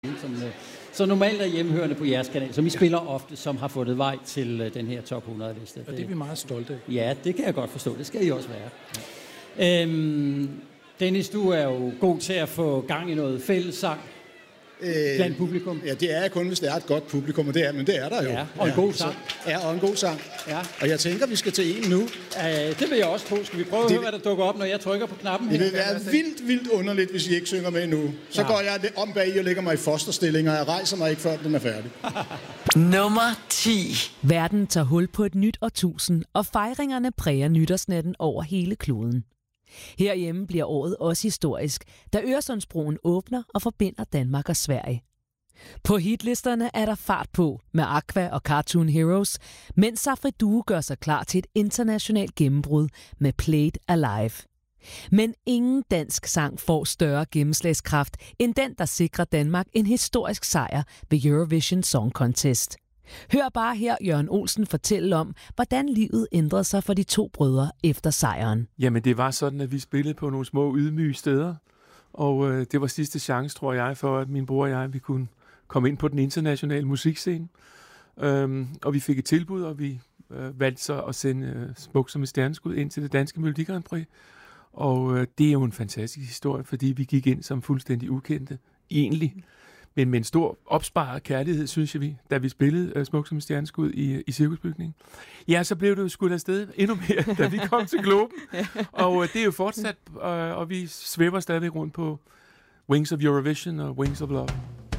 Så normalt er hjemmehørende på jeres kanal, som I spiller ofte, som har fundet vej til den her top 100-liste. Og det er vi meget stolte af. Ja, det kan jeg godt forstå. Det skal I også være. Ja. Dennis, du er jo god til at få gang i noget fællessang blandt publikum. Ja, det er kun, hvis det er et godt publikum, og det er, men det er der jo. Ja, og en god sang. Ja, og en god sang. Ja. Og jeg tænker, vi skal til en nu. Det vil jeg også på. Skal vi prøve at høre, hvad der dukker op, når jeg trykker på knappen her? Det vil være vildt underligt, hvis I ikke synger med nu. Så går jeg om bag og lægger mig i fosterstilling, og jeg rejser mig ikke, før den er færdig. Nummer 10. Verden tager hul på et nyt årtusind, og fejringerne præger nytårsnatten over hele kloden. Herhjemme bliver året også historisk, da Øresundsbroen åbner og forbinder Danmark og Sverige. På hitlisterne er der fart på med Aqua og Cartoon Heroes, mens Safri Duo gør sig klar til et internationalt gennembrud med Played Alive. Men ingen dansk sang får større gennemslagskraft end den, der sikrer Danmark en historisk sejr ved Eurovision Song Contest. Hør bare her Jørgen Olsen fortælle om, hvordan livet ændrede sig for de to brødre efter sejren. Jamen det var sådan, at vi spillede på nogle små ydmyge steder, og det var sidste chance, tror jeg, for at min bror og jeg vi kunne komme ind på den internationale musikscene. Og vi fik et tilbud, og vi valgte så at sende Smuk som et stjerneskud ind til det danske Melodi Grand Prix. Og det er jo en fantastisk historie, fordi vi gik ind som fuldstændig ukendte, egentlig. Men med en stor opsparet kærlighed, synes jeg da vi spillede Smuk som et stjerneskud i Cirkusbygningen. Ja, så blev det jo skudt afsted endnu mere, da vi kom til Globen. Og det er jo fortsat, og vi svæver stadigvæk rundt på Wings of Eurovision og Wings of Love.